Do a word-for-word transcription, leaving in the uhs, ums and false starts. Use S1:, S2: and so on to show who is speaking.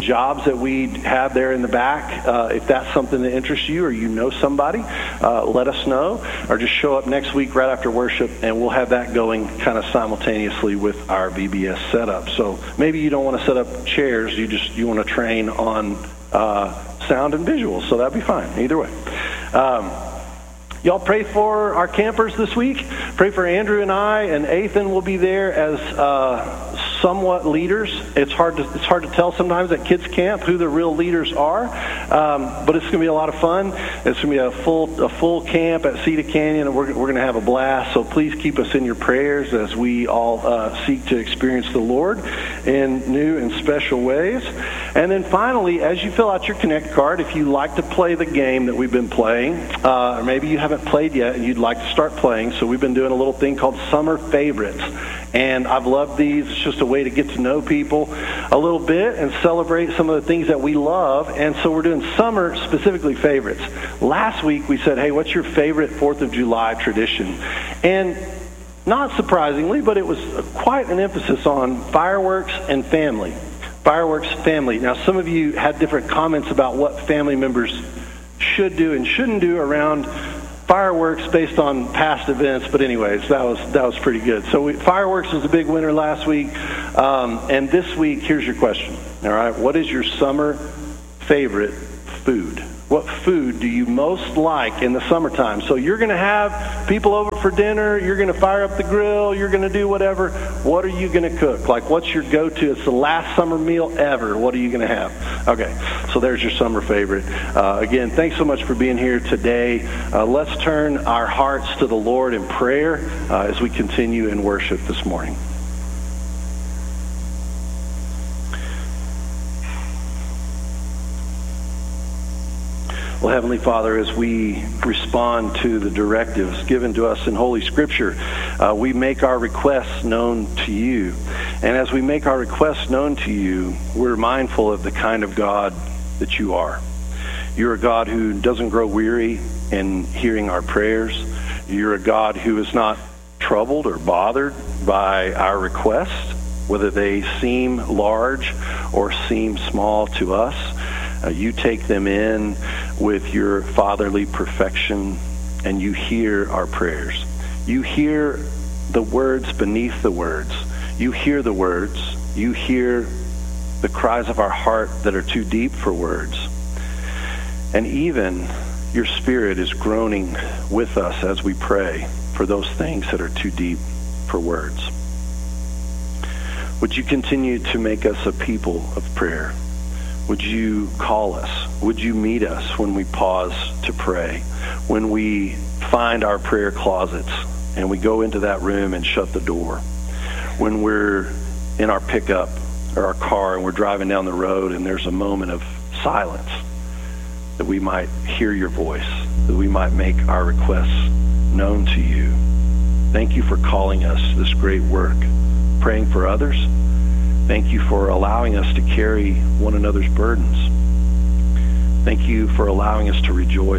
S1: jobs that we have there in the back. Uh, if that's something that interests you or you know somebody, uh, let us know, or just show up next week right after worship, and we'll have that going kind of simultaneously with our V B S setup. So maybe you don't want to set up chairs, you just you want to train on uh, sound and visuals, so that'd be fine either way. Um, Y'all pray for our campers this week. Pray for Andrew and I, and Ethan will be there as uh, somewhat leaders. It's hard to it's hard to tell sometimes at kids camp who the real leaders are, um, but it's going to be a lot of fun. It's going to be a full a full camp at Cedar Canyon, and we're we're going to have a blast. So please keep us in your prayers as we all uh, seek to experience the Lord in new and special ways. And then finally, as you fill out your Connect card, if you like to play the game that we've been playing, uh, or maybe you haven't played yet and you'd like to start playing, so we've been doing a little thing called Summer Favorites. And I've loved these. It's just a way to get to know people a little bit and celebrate some of the things that we love. And so we're doing summer, specifically favorites. Last week we said, hey, what's your favorite fourth of July tradition? And not surprisingly, but it was quite an emphasis on fireworks and family. Fireworks, family. Now, some of you had different comments about what family members should do and shouldn't do around fireworks based on past events, but anyways, that was that was pretty good. So we, fireworks was a big winner last week, um, and this week, here's your question. All right, what is your summer favorite food? What food do you most like in the summertime? So you're going to have people over for dinner, you're going to fire up the grill, you're going to do whatever. What are you going to cook? Like, what's your go-to? It's the last summer meal ever. What are you going to have? Okay, so there's your summer favorite. Uh, again, thanks so much for being here today. Uh, let's turn our hearts to the Lord in prayer uh, as we continue in worship this morning. Well, Heavenly Father, as we respond to the directives given to us in Holy Scripture, uh, we make our requests known to you. And as we make our requests known to you, we're mindful of the kind of God that you are. You're a God who doesn't grow weary in hearing our prayers. You're a God who is not troubled or bothered by our requests, whether they seem large or seem small to us. Uh, you take them in with your fatherly perfection, and you hear our prayers. You hear the words beneath the words. You hear the words. You hear the cries of our heart that are too deep for words. And even your Spirit is groaning with us as we pray for those things that are too deep for words. Would you continue to make us a people of prayer? Would you call us? Would you meet us when we pause to pray? When we find our prayer closets and we go into that room and shut the door? When we're in our pickup or our car and we're driving down the road and there's a moment of silence, that we might hear your voice, that we might make our requests known to you. Thank you for calling us to this great work, praying for others. Thank you for allowing us to carry one another's burdens. Thank you for allowing us to rejoice